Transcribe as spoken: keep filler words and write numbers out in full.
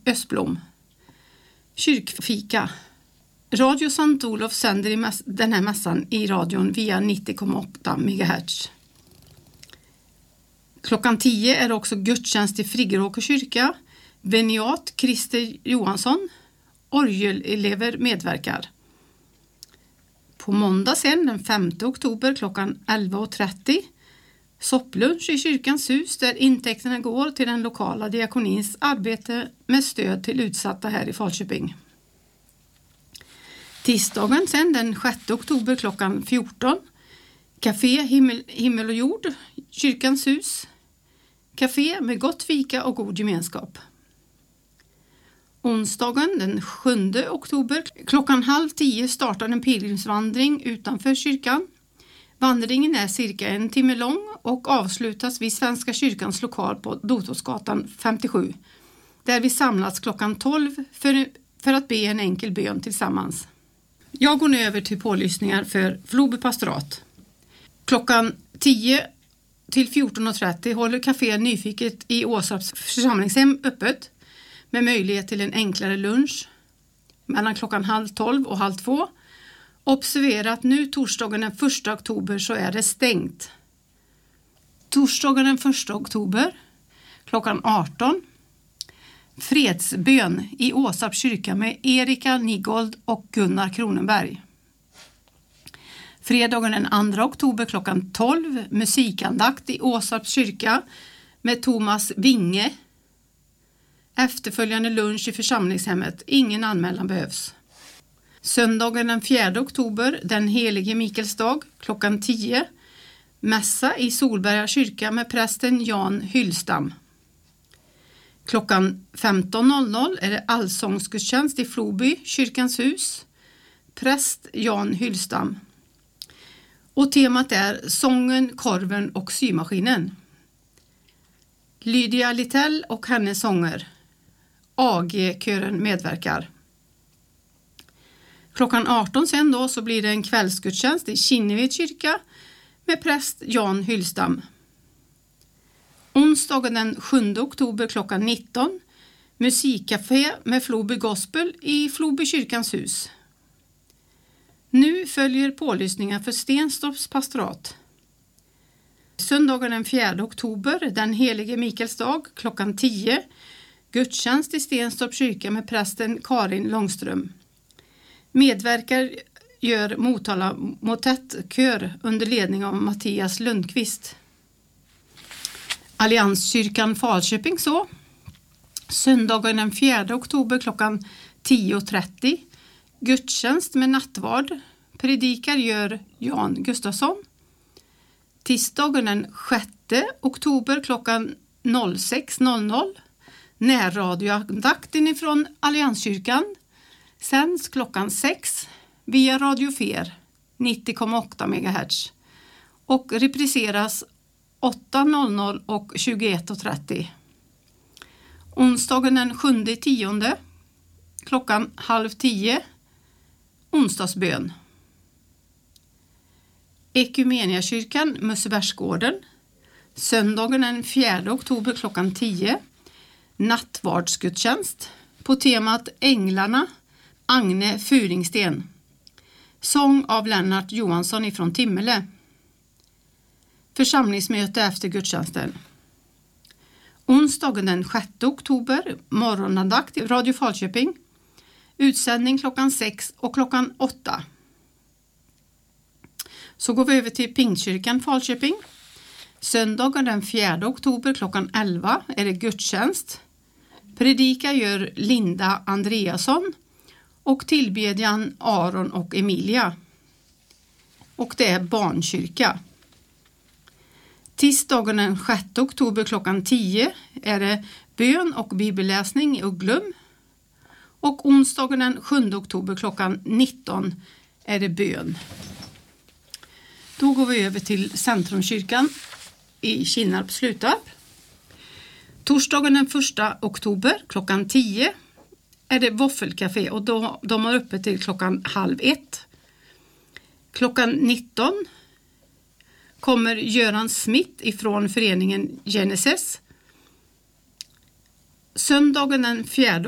Östblom. Kyrkfika. Radio Sankt Olof sänder i mäss- den här mässan i radion via nittio komma åtta megahertz. Klockan tio är det också gudstjänst i Friggeråker kyrka. Veniat Christer Johansson. Orgelelever medverkar. På måndag sen den femte oktober klockan elva trettio. Sopplunch i kyrkans hus där intäkterna går till den lokala diakonins arbete med stöd till utsatta här i Falköping. Tisdagen sen den sjätte oktober klockan fjorton. Café Himmel, himmel och jord, kyrkans hus. Café med gott fika och god gemenskap. Onsdagen den sjunde oktober klockan halv tio startar en pilgrimsvandring utanför kyrkan. Vandringen är cirka en timme lång och avslutas vid Svenska kyrkans lokal på Dotosgatan femtiosju. Där vi samlas klockan tolv för, för att be en enkel bön tillsammans. Jag går nu över till pålyssningar för Floby pastorat. Klockan tio till fjorton trettio håller Café Nyfiket i Åsarps församlingshem öppet med möjlighet till en enklare lunch mellan klockan halv tolv och halv två. Observera att nu torsdagen den första oktober så är det stängt. Torsdagen den första oktober klockan arton. Fredsbön i Åsarps kyrka med Erika Nigold och Gunnar Kronenberg. Fredagen den andra oktober klockan tolv musikandakt i Åsarps kyrka med Thomas Winge. Efterföljande lunch i församlingshemmet. Ingen anmälan behövs. Söndagen den fjärde oktober, den helige Mikaelsdag, klockan tio. Mässa i Solberga kyrka med prästen Jan Hyllstam. Klockan femton är det allsångsgudstjänst i Floby, kyrkans hus. Präst Jan Hyllstam. Och temat är sången, korven och symaskinen. Lydia Littell och hennes sånger. A G-kören medverkar. Klockan arton sen då så blir det en kvällsgudstjänst i Kinneved kyrka med präst Jan Hyllstam. Onsdagen den sjunde oktober klockan nitton musikcafé med Floby Gospel i Floby kyrkans hus. Nu följer pålyssningar för Stenstorps pastorat. Söndagen den fjärde oktober, den helige Mikaelsdag, klockan tio. Gudstjänst i Stenstorps kyrka med prästen Karin Långström. Medverkar gör Motala motettkör under ledning av Mattias Lundqvist. Allianskyrkan Falköping så. Söndagen den fjärde oktober klockan tio trettio. Gudstjänst med nattvard. Predikar gör Jan Gustafsson. Tisdagen den sjätte oktober klockan sex närradioandakten ifrån Allianskyrkan. Sänds klockan sex via Radio Fer nittio komma åtta megahertz och repriseras åtta och tjugoett trettio. Onsdagen den sjunde tionde klockan halv tio onsdagsbön. Ekumeniakyrkan Mössebergsgården. Söndagen den fjärde oktober klockan tio. Nattvardsgudstjänst på temat Änglarna. Agne Furingsten. Sång av Lennart Johansson ifrån Timmele. Församlingsmöte efter gudstjänsten. Onsdagen den sjätte oktober. Morgonandakt i Radio Falköping. Utsändning klockan sex och klockan åtta. Så går vi över till Pingstkyrkan Falköping. Söndagen den fjärde oktober klockan elva är det gudstjänst. Predika gör Linda Andreasson och tillbedjan Aron och Emilia. Och det är barnkyrka. Tisdagen den sjätte oktober klockan tio är det bön och bibelläsning i Ugglum. Och onsdagen den sjunde oktober klockan nitton är det bön. Då går vi över till Centrumkyrkan i Kinnarp Slutarp. Torsdagen den första oktober klockan tio är det våffelcafé och då, de har uppe till klockan halv ett. Klockan nitton kommer Göran Smith ifrån föreningen Genesis. Söndagen den fjärde